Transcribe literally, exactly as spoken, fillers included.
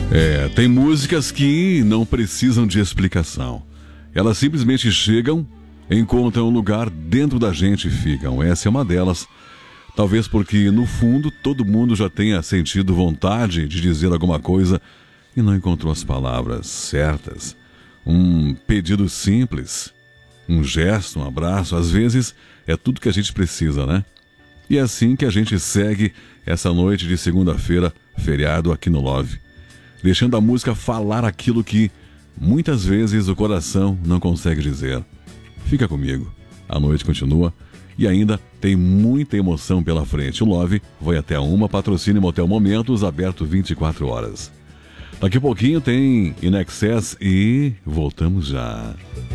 É, tem músicas que não precisam de explicação. Elas simplesmente chegam, encontram um lugar dentro da gente e ficam. Essa é uma delas. Talvez porque, no fundo, todo mundo já tenha sentido vontade de dizer alguma coisa e não encontrou as palavras certas. Um pedido simples, um gesto, um abraço, às vezes é tudo que a gente precisa, né? E é assim que a gente segue essa noite de segunda-feira, feriado aqui no Love, deixando a música falar aquilo que muitas vezes o coração não consegue dizer. Fica comigo, a noite continua e ainda tem muita emoção pela frente. O Love vai até a uma, patrocínio Motel Momentos, aberto vinte e quatro horas. Daqui a pouquinho tem In Excess e voltamos já.